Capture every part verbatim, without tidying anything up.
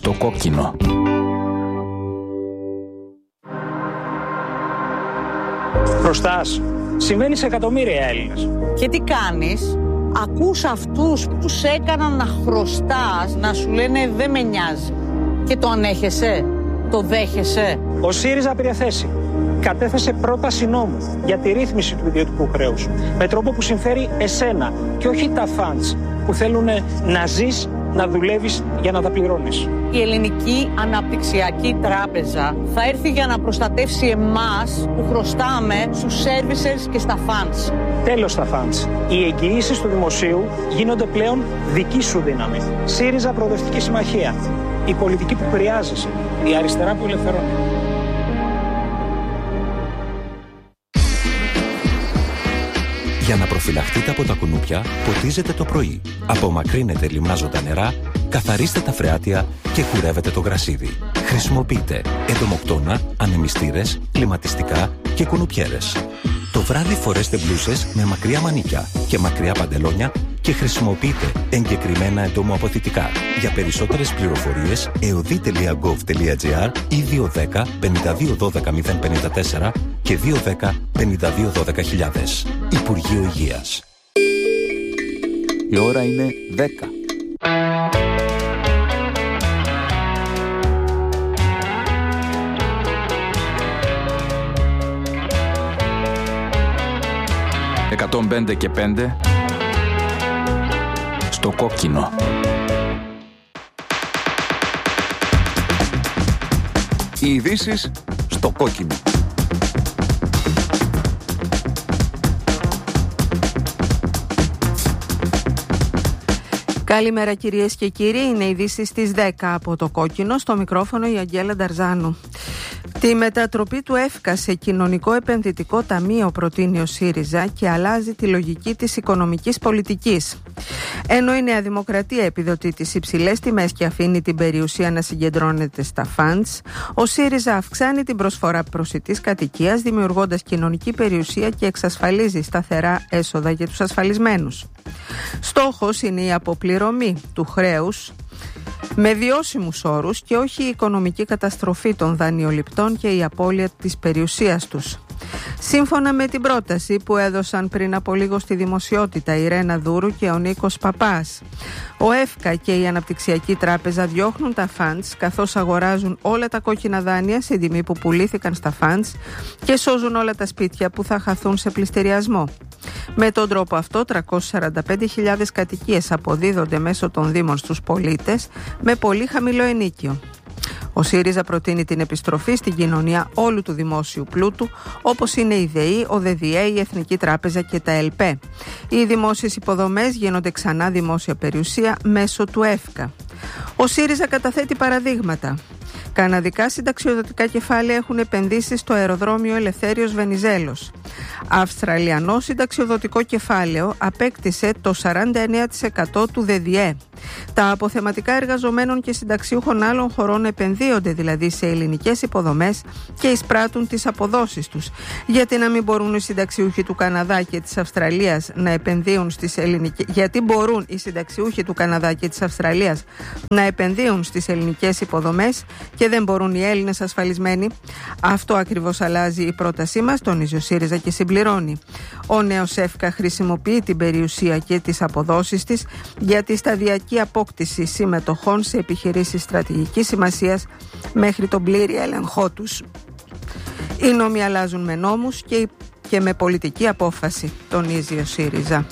Στο κόκκινο. Χρωστάς. Συμβαίνει σε εκατομμύρια Έλληνες. Και τι κάνεις? Ακούς αυτούς που σε έκαναν να χρωστάς να σου λένε δεν με νοιάζει. Και το ανέχεσαι, το δέχεσαι. Ο ΣΥΡΙΖΑ πήρε θέση. Κατέθεσε πρόταση νόμου για τη ρύθμιση του ιδιωτικού χρέους. Με τρόπο που συμφέρει εσένα και όχι τα φαντς που θέλουν να ζεις, να δουλεύεις για να τα πληρώνεις. Η Ελληνική Αναπτυξιακή Τράπεζα θα έρθει για να προστατεύσει εμάς που χρωστάμε στους services και στα funds. Τέλος στα funds. Οι εγγυήσεις του δημοσίου γίνονται πλέον δική σου δύναμη. ΣΥΡΙΖΑ Προοδευτική Συμμαχία. Η πολιτική που χρειάζεσαι. Η αριστερά που ελευθερώνει. Για να προφυλαχτείτε από τα κουνούπια, ποτίζετε το πρωί. Απομακρύνετε λιμνάζοντα νερά, καθαρίστε τα φρεάτια και κουρεύετε το γρασίδι. Χρησιμοποιείτε εντομοκτώνα, ανεμιστήρες, κλιματιστικά και κουνουπιέρες. Το βράδυ φορέστε μπλούσες με μακριά μανίκια και μακριά παντελόνια και χρησιμοποιείτε εγκεκριμένα εντομοαποθητικά. Για περισσότερες πληροφορίες, εωδή τελεία γκοβ τελεία τζι άρ ή δύο ένα μηδέν πέντε δύο ένα δύο μηδέν πέντε τέσσερα και δύο ένα μηδέν πέντε δύο ένα μηδέν χιλιάδες. Υπουργείο Υγείας. Η ώρα είναι δέκα. εκατόν πέντε και πέντε στο κόκκινο. Οι ειδήσεις στο κόκκινο. Καλημέρα κυρίες και κύριοι, είναι οι ειδήσεις στις δέκα από το κόκκινο, στο μικρόφωνο η Αγγέλα Νταρζάνου. Τη μετατροπή του ΕΦΚΑ σε κοινωνικό επενδυτικό ταμείο προτείνει ο ΣΥΡΙΖΑ και αλλάζει τη λογική της οικονομικής πολιτικής. Ενώ η Νέα Δημοκρατία επιδοτεί τις υψηλές τιμές και αφήνει την περιουσία να συγκεντρώνεται στα funds, ο ΣΥΡΙΖΑ αυξάνει την προσφορά προσιτής κατοικίας, δημιουργώντας κοινωνική περιουσία και εξασφαλίζει σταθερά έσοδα για τους ασφαλισμένους. Στόχος είναι η αποπληρωμή του χρέους με βιώσιμους όρους και όχι η οικονομική καταστροφή των δανειοληπτών και η απώλεια της περιουσίας τους. Σύμφωνα με την πρόταση που έδωσαν πριν από λίγο στη δημοσιότητα η Ρένα Δούρου και ο Νίκος Παπάς, ο ΕΦΚΑ και η Αναπτυξιακή Τράπεζα διώχνουν τα funds καθώς αγοράζουν όλα τα κόκκινα δάνεια σε τιμή που πουλήθηκαν στα funds και σώζουν όλα τα σπίτια που θα χαθούν σε πληστηριασμό. Με τον τρόπο αυτό, τριακόσιες σαράντα πέντε χιλιάδες κατοικίες αποδίδονται μέσω των δήμων στους πολίτες με πολύ χαμηλό ενίκιο. Ο ΣΥΡΙΖΑ προτείνει την επιστροφή στην κοινωνία όλου του δημόσιου πλούτου, όπως είναι η ΔΕΗ, ο ΔΔΕ, η Εθνική Τράπεζα και τα ΕΛΠΕ. Οι δημόσιες υποδομές γίνονται ξανά δημόσια περιουσία μέσω του ΕΦΚΑ. Ο ΣΥΡΙΖΑ καταθέτει παραδείγματα. Καναδικά συνταξιοδοτικά κεφάλαια έχουν επενδύσει στο αεροδρόμιο Ελευθέριος Βενιζέλος. Αυστραλιανό συνταξιοδοτικό κεφάλαιο απέκτησε το σαράντα εννέα τοις εκατό του ΔΔΕ. Τα αποθεματικά εργαζομένων και συνταξιούχων άλλων χωρών επενδύονται δηλαδή σε ελληνικές υποδομές και εισπράττουν τις αποδόσεις τους. Γιατί να μην μπορούν οι συνταξιούχοι του Καναδά και της Αυστραλίας να επενδύουν στις ελληνικές... Γιατί μπορούν οι συνταξιούχοι του Καναδά και της Αυστραλίας να επενδύουν στις ελληνικές υποδομές και δεν μπορούν οι Έλληνες ασφαλισμένοι? Αυτό ακριβώς αλλάζει η πρότασή μας, τονίζει ο ΣΥΡΙΖΑ και συμπληρώνει. Ο νέος ΕΦΚΑ χρησιμοποιεί την περιουσία και τις αποδόσεις της για τη σταδιακή απόκτηση συμμετοχών σε επιχειρήσεις στρατηγικής σημασίας μέχρι τον πλήρη έλεγχό τους. Οι νόμοι αλλάζουν με νόμους και, και με πολιτική απόφαση, τονίζει ο ΣΥΡΙΖΑ.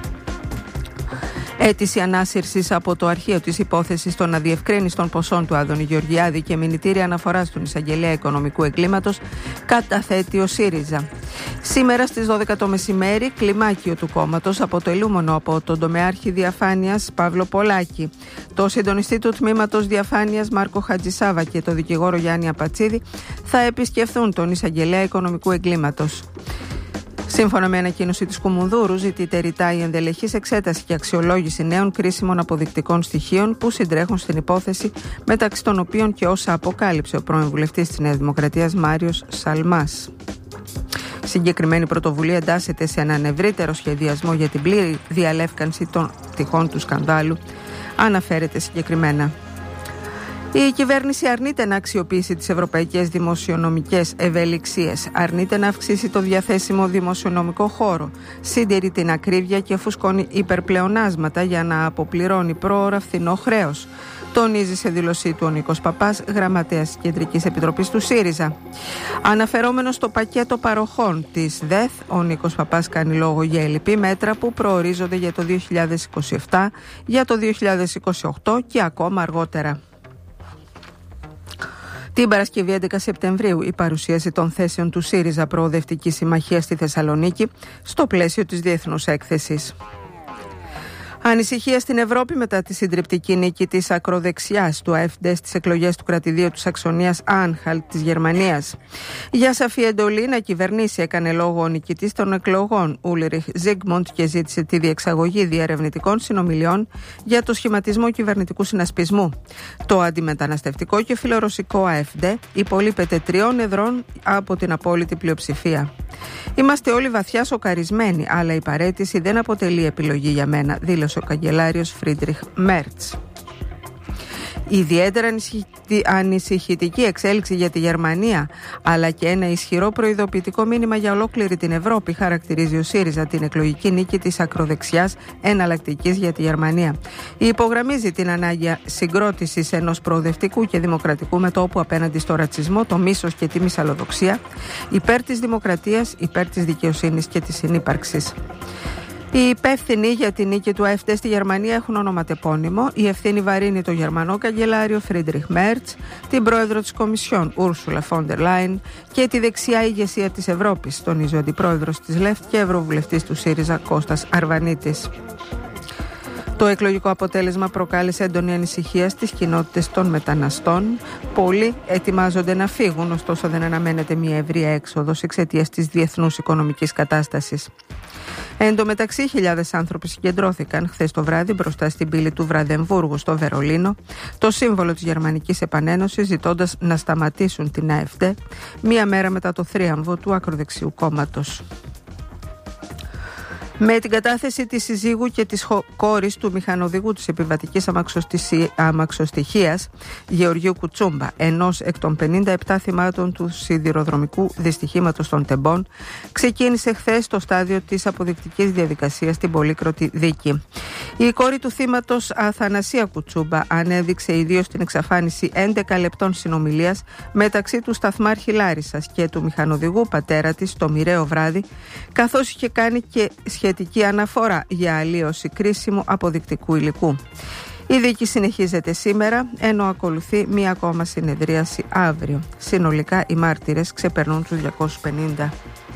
Αίτηση ανάσυρσης από το αρχείο της υπόθεσης των αδιευκρίνιστων ποσών του Άδωνη Γεωργιάδη και μηνυτήρια αναφοράς στον εισαγγελέα οικονομικού εγκλήματος καταθέτει ο ΣΥΡΙΖΑ. Σήμερα στις δώδεκα το μεσημέρι, κλιμάκιο του κόμματος αποτελούμενο από τον τομεάρχη διαφάνειας Παύλο Πολάκη, το συντονιστή του τμήματος διαφάνειας Μάρκο Χατζησάβα και το δικηγόρο Γιάννη Απατσίδη θα επισκεφθούν τον εισαγγελέα οικονομικού εγκλήματος. Σύμφωνα με ανακοίνωση της Κουμουνδούρου, ζητείται ρητά η ενδελεχής εξέταση και αξιολόγηση νέων κρίσιμων αποδεικτικών στοιχείων που συντρέχουν στην υπόθεση, μεταξύ των οποίων και όσα αποκάλυψε ο πρώην βουλευτής της Νέας Δημοκρατίας Μάριος Σαλμάς. Συγκεκριμένη πρωτοβουλία εντάσσεται σε έναν ευρύτερο σχεδιασμό για την πλήρη διαλεύκανση των τυχών του σκανδάλου, αναφέρεται συγκεκριμένα. Η κυβέρνηση αρνείται να αξιοποιήσει τις ευρωπαϊκές δημοσιονομικές ευελιξίες, αρνείται να αυξήσει το διαθέσιμο δημοσιονομικό χώρο, συντηρεί την ακρίβεια και φουσκώνει υπερπλεονάσματα για να αποπληρώνει πρόωρα φθηνό χρέος. Τονίζει σε δήλωσή του ο Νίκος Παπάς, γραμματέας της Κεντρικής Επιτροπής του ΣΥΡΙΖΑ. Αναφερόμενος στο πακέτο παροχών της ΔΕΘ, ο Νίκος Παπάς κάνει λόγο για ελλειπή μέτρα που προορίζονται για το δύο χιλιάδες είκοσι επτά, για το δύο χιλιάδες είκοσι οκτώ και ακόμα αργότερα. Την Παρασκευή έντεκα Σεπτεμβρίου η παρουσίαση των θέσεων του ΣΥΡΙΖΑ Προοδευτική Συμμαχία στη Θεσσαλονίκη στο πλαίσιο της Διεθνούς Έκθεσης. Ανησυχία στην Ευρώπη μετά τη συντριπτική νίκη της ακροδεξιάς του ΑΕΦΝΤΕ στις εκλογές του κρατηδίου του Σαξονίας Άνχαλτ της Γερμανίας. Για σαφή εντολή να κυβερνήσει έκανε λόγο ο νικητής των εκλογών Ούλριχ Ζίγκμουντ και ζήτησε τη διεξαγωγή διερευνητικών συνομιλιών για το σχηματισμό κυβερνητικού συνασπισμού. Το αντιμεταναστευτικό και φιλορωσικό ΑΕΦΝΤΕ υπολείπεται τριών εδρών από την απόλυτη πλειοψηφία. Είμαστε όλοι βαθιά σοκαρισμένοι, αλλά η παραίτηση δεν αποτελεί επιλογή για μένα, δήλωσε ο καγκελάριος Φρίντριχ Μέρτς. Ιδιαίτερα ανησυχητική εξέλιξη για τη Γερμανία, αλλά και ένα ισχυρό προειδοποιητικό μήνυμα για ολόκληρη την Ευρώπη, χαρακτηρίζει ο ΣΥΡΙΖΑ την εκλογική νίκη της ακροδεξιάς εναλλακτικής για τη Γερμανία. Υπογραμμίζει την ανάγκη συγκρότησης ενός προοδευτικού και δημοκρατικού μετώπου απέναντι στο ρατσισμό, το μίσος και τη μυσαλλοδοξία, υπέρ της δημοκρατίας, υπέρ της δικαιοσύνης και της συνύπαρξης. Οι υπεύθυνοι για την νίκη του ΑΕΦΝΤΕ στη Γερμανία έχουν ονοματεπώνυμο. Η ευθύνη βαρύνει το γερμανό καγκελάριο Φρίντριχ Μέρτς, την πρόεδρο της Κομισιόν Ούρσουλα φον ντερ Λάιεν και τη δεξιά ηγεσία της Ευρώπης, τονίζει ο αντιπρόεδρος της ΛΕΦΤ και ευρωβουλευτής του ΣΥΡΙΖΑ Κώστας Αρβανίτης. Το εκλογικό αποτέλεσμα προκάλεσε έντονη ανησυχία στις κοινότητες των μεταναστών. Πολλοί ετοιμάζονται να φύγουν, ωστόσο δεν αναμένεται μια ευρεία έξοδος εξαιτίας της διεθνούς οικονομικής κατάστασης. Εν τω μεταξύ, χιλιάδες άνθρωποι συγκεντρώθηκαν χθες το βράδυ μπροστά στην πύλη του Βραντεμβούργου στο Βερολίνο, το σύμβολο της Γερμανικής Επανένωσης, ζητώντας να σταματήσουν την ΑΕΦΝΤΕ, μία μέρα μετά το θρίαμβο του ακροδεξιού κόμματος. Με την κατάθεση της συζύγου και της κόρης του μηχανοδηγού της επιβατικής αμαξοστοιχείας Γεωργίου Κουτσούμπα, ενός εκ των πενήντα επτά θυμάτων του σιδηροδρομικού δυστυχήματος των Τεμπών, ξεκίνησε χθες το στάδιο της αποδεικτικής διαδικασίας στην πολύκροτη δίκη. Η κόρη του θύματος Αθανασία Κουτσούμπα ανέδειξε ιδίως την εξαφάνιση έντεκα λεπτών συνομιλίας μεταξύ του σταθμάρχη Λάρισσας και του μηχανοδηγού πατέρα της το μοιραίο βράδυ, καθώς είχε κάνει και σχετική αναφορά για αλλίωση κρίσιμου αποδεικτικού υλικού. Η δίκη συνεχίζεται σήμερα, ενώ ακολουθεί μία ακόμα συνεδρίαση αύριο. Συνολικά οι μάρτυρες ξεπερνούν τους διακόσιους πενήντα.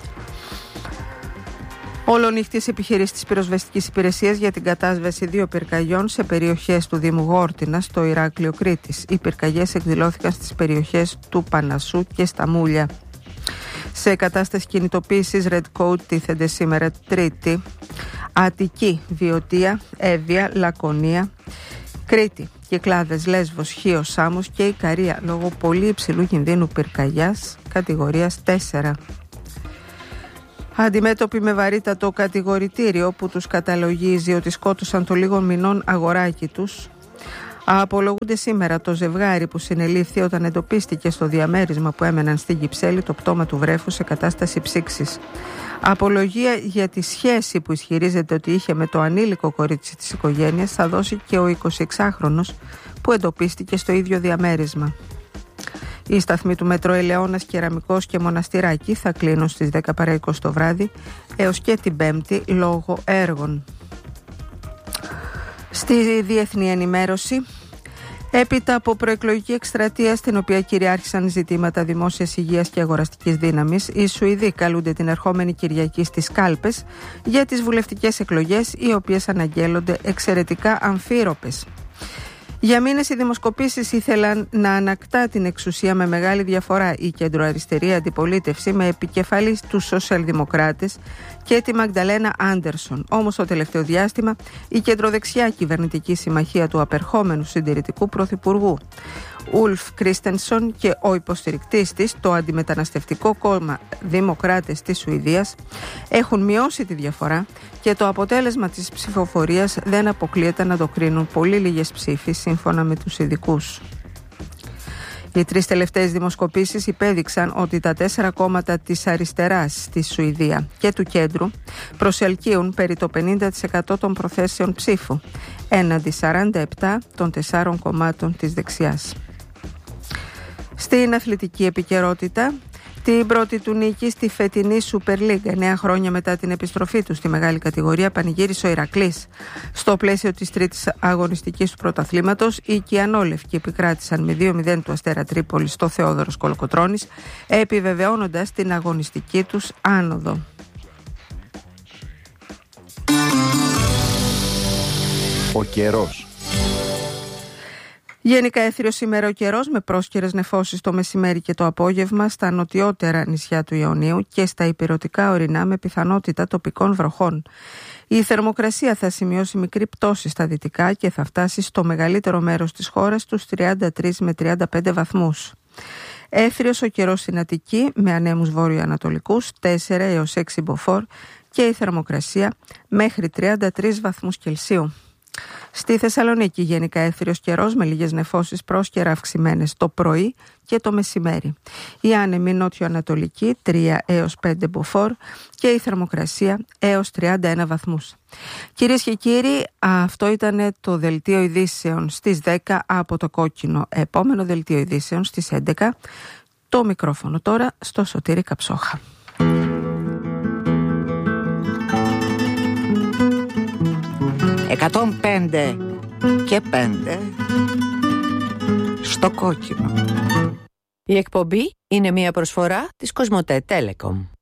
Ολονύχτιες επιχειρήσεις της πυροσβεστικής υπηρεσίας για την κατάσβεση δύο πυρκαγιών σε περιοχές του Δήμου Γόρτινα στο Ηράκλειο Κρήτης. Οι πυρκαγιές εκδηλώθηκαν στις περιοχές του Πανασού και Σταμούλια. Σε κατάσταση κινητοποίησης Red Code τίθενται σήμερα Τρίτη Αττική, Βιωτία, Εύβοια, Λακωνία, Κρήτη, Κυκλάδες, Λέσβος, Χίος, Σάμος και Ικαρία λόγω πολύ υψηλού κινδύνου πυρκαγιάς κατηγορίας τέσσερα. Αντιμέτωποι με βαρύτατο κατηγορητήριο που τους καταλογίζει ότι σκότωσαν το λίγων μηνών αγοράκι τους, απολογούνται σήμερα το ζευγάρι που συνελήφθη όταν εντοπίστηκε στο διαμέρισμα που έμεναν στην Κυψέλη το πτώμα του βρέφους σε κατάσταση ψήξης. Απολογία για τη σχέση που ισχυρίζεται ότι είχε με το ανήλικο κορίτσι της οικογένειας θα δώσει και ο εικοσιεξάχρονος που εντοπίστηκε στο ίδιο διαμέρισμα. Οι σταθμοί του Μετρό Ελαιώνας, Κεραμικός και Μοναστηράκη θα κλείνουν στις δέκα παρά είκοσι το βράδυ έως και την Πέμπτη λόγω έργων. Στη διεθνή ενημέρωση, έπειτα από προεκλογική εκστρατεία στην οποία κυριάρχησαν ζητήματα δημόσιας υγείας και αγοραστικής δύναμης, οι Σουηδοί καλούνται την ερχόμενη Κυριακή στις κάλπες για τις βουλευτικές εκλογές, οι οποίες αναγγέλλονται εξαιρετικά αμφίροπες. Για μήνες οι δημοσκοπήσεις ήθελαν να ανακτά την εξουσία με μεγάλη διαφορά η κεντροαριστερή αντιπολίτευση με επικεφαλής τους σοσιαλδημοκράτες και τη Μαγνταλένα Άντερσον. Όμως το τελευταίο διάστημα η κεντροδεξιά κυβερνητική συμμαχία του απερχόμενου συντηρητικού πρωθυπουργού Ούλφ Κρίστενσον και ο υποστηρικτής της, το αντιμεταναστευτικό κόμμα Δημοκράτες της Σουηδίας, έχουν μειώσει τη διαφορά και το αποτέλεσμα της ψηφοφορίας δεν αποκλείεται να το κρίνουν πολύ λίγες ψήφοι σύμφωνα με τους ειδικούς. Οι τρεις τελευταίες δημοσκοπήσεις υπέδειξαν ότι τα τέσσερα κόμματα της αριστεράς στη Σουηδία και του κέντρου προσελκύουν περί το πενήντα τοις εκατό των προθέσεων ψήφου, έναντι σαράντα επτά των τεσσάρων κομμάτων της δεξιάς. Στην αθλητική επικαιρότητα, την πρώτη του νίκη στη φετινή Super League, εννέα χρόνια μετά την επιστροφή του στη μεγάλη κατηγορία, πανηγύρισε ο Ηρακλής. Στο πλαίσιο της τρίτης αγωνιστικής του πρωταθλήματος, οι Κιανόλευκοι επικράτησαν με δύο μηδέν του Αστέρα Τρίπολης στο Θεόδωρος Κολοκοτρώνης, επιβεβαιώνοντας την αγωνιστική τους άνοδο. Ο καιρός. Γενικά έθριος σήμερα ο καιρός, με πρόσκαιρες νεφώσεις το μεσημέρι και το απόγευμα στα νοτιότερα νησιά του Ιωνίου και στα ηπειρωτικά ορεινά με πιθανότητα τοπικών βροχών. Η θερμοκρασία θα σημειώσει μικρή πτώση στα δυτικά και θα φτάσει στο μεγαλύτερο μέρος της χώρας στους τριάντα τρεις με τριάντα πέντε βαθμούς. Έθριος ο καιρός στην Αττική με ανέμους βόρειο-ανατολικούς τέσσερα έως έξι μποφόρ και η θερμοκρασία μέχρι τριάντα τρεις βαθμούς Κελσίου. Στη Θεσσαλονίκη γενικά έθριος καιρός με λίγες νεφώσεις πρόσκαιρα αυξημένες το πρωί και το μεσημέρι. Η άνεμη νότιο-ανατολική τρία έως πέντε μποφόρ και η θερμοκρασία έως τριάντα ένα βαθμούς. Κυρίες και κύριοι, αυτό ήταν το δελτίο ειδήσεων στις δέκα από το Κόκκινο. Επόμενο δελτίο ειδήσεων στις έντεκα. Το μικρόφωνο τώρα στο Σωτήρη Καψόχα. εκατόν πέντε και πέντε στο Κόκκινο. Η εκπομπή είναι μια προσφορά της Κοσμοτέ Telecom.